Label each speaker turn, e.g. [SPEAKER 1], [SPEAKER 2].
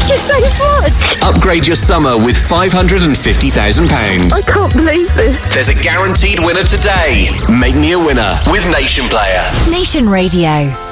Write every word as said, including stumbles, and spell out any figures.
[SPEAKER 1] Thank you so much.
[SPEAKER 2] Upgrade your summer with five hundred fifty thousand pounds.
[SPEAKER 1] I can't believe this.
[SPEAKER 2] There's a guaranteed winner today. Make me a winner with Nation Player.
[SPEAKER 3] Nation Radio.